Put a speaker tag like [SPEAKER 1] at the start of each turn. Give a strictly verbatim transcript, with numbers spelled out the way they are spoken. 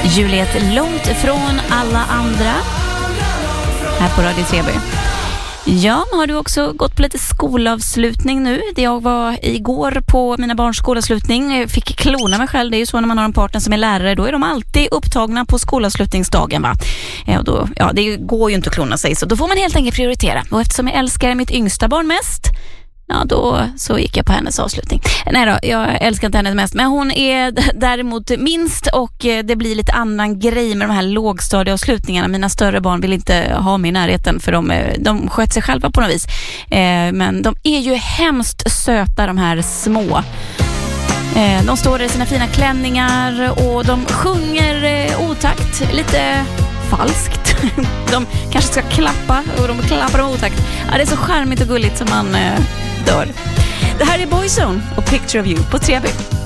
[SPEAKER 1] Juliet långt från alla andra här på Radio Treby. Ja, har du också gått på lite skolavslutning nu? Jag var igår på mina barns skolavslutning. Fick klona mig själv. Det är ju så när man har en partner som är lärare. Då är de alltid upptagna på skolavslutningsdagen, va? Och då, ja, det går ju inte att klona sig. Så då får man helt enkelt prioritera. Och eftersom jag älskar mitt yngsta barn mest, ja, då så gick jag på hennes avslutning. Nej då, jag älskar inte henne mest. Men hon är däremot minst, och det blir lite annan grej med de här lågstadieavslutningarna. Mina större barn vill inte ha mig i närheten, för de, de sköter sig själva på något vis. Eh, men de är ju hemskt söta, de här små. Eh, de står i sina fina klänningar och de sjunger eh, otakt, lite falskt. De kanske ska klappa, och de klappar dem otakt. Ja, det är så charmigt och gulligt som man eh, dör. Det här är Boyzone och Picture of You på Treby.